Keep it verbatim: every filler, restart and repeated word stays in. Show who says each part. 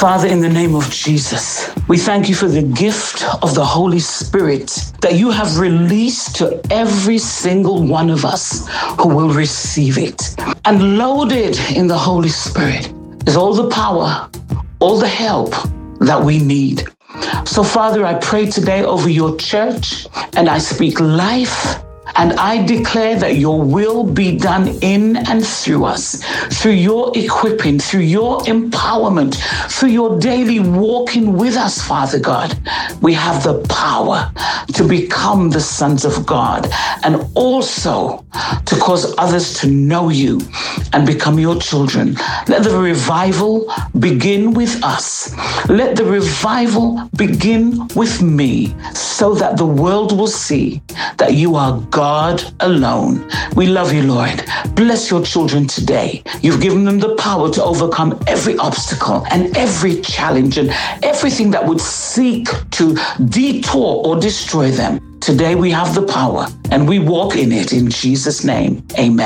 Speaker 1: Father, in the name of Jesus, we thank you for the gift of the Holy Spirit that you have released to every single one of us who will receive it. And loaded in the Holy Spirit is all the power, all the help that we need. So, Father, I pray today over your church, and I speak life. And I declare that your will be done in and through us, through your equipping, through your empowerment, through your daily walking with us, Father God. We have the power to become the sons of God and also to cause others to know you and become your children. Let the revival begin with us. Let the revival begin with me so that the world will see that you are God. God alone. We love you, Lord. Bless your children today. You've given them the power to overcome every obstacle and every challenge and everything that would seek to detour or destroy them. Today we have the power and we walk in it in Jesus' name. Amen.